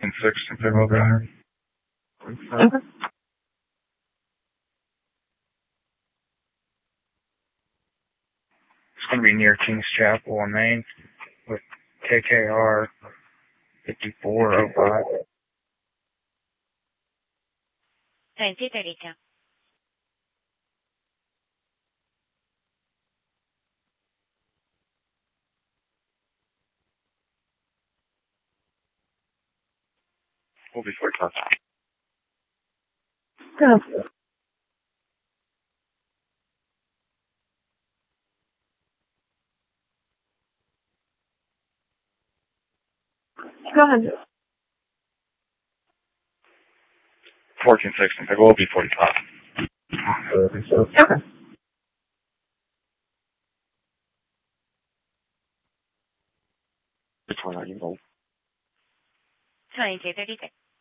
6 and Pickle Drive. Okay. It's going to be near Kings Chapel on Main with KKR 5405. Transito dicho. We'll be 45. Go. Go ahead. 14-6 and Pickle will be 45. Okay. It's 29 years old. Transito dicho.